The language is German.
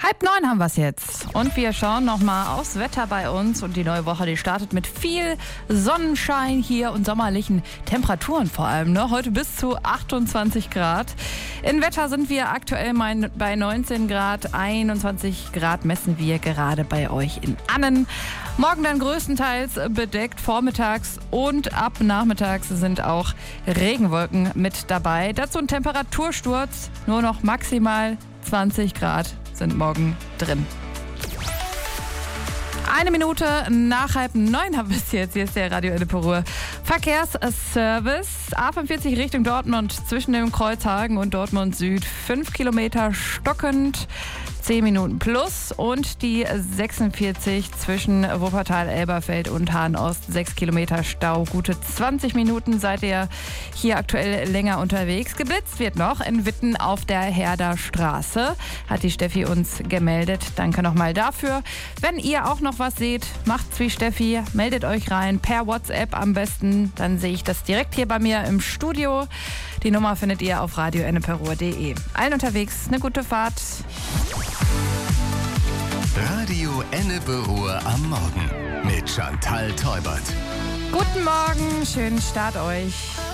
8:30 haben wir es jetzt. Und wir schauen nochmal aufs Wetter bei uns. Und die neue Woche, die startet mit viel Sonnenschein hier und sommerlichen Temperaturen vor allem. Ne? Heute bis zu 28 Grad. In Wetter sind wir aktuell bei 19 Grad. 21 Grad messen wir gerade bei euch in Annen. Morgen dann größtenteils bedeckt. Vormittags und ab nachmittags sind auch Regenwolken mit dabei. Dazu ein Temperatursturz. Nur noch maximal 20 Grad sind morgen drin. 1 Minute nach 8:30 haben wir es jetzt. Hier ist der Radio Ennepe Verkehrsservice. A45 Richtung Dortmund zwischen dem Kreuzhagen und Dortmund Süd. 5 Kilometer stockend. 10 Minuten plus und die 46 zwischen Wuppertal, Elberfeld und Hahn-Ost. 6 Kilometer Stau. Gute 20 Minuten seid ihr hier aktuell länger unterwegs. Geblitzt wird noch in Witten auf der Herder Straße. Hat die Steffi uns gemeldet. Danke nochmal dafür. Wenn ihr auch noch was seht, macht's wie Steffi. Meldet euch rein per WhatsApp am besten. Dann sehe ich das direkt hier bei mir im Studio. Die Nummer findet ihr auf radioennepe.de. Allen unterwegs eine gute Fahrt. Radio Ennepe am Morgen mit Chantal Teubert. Guten Morgen, schönen Start euch.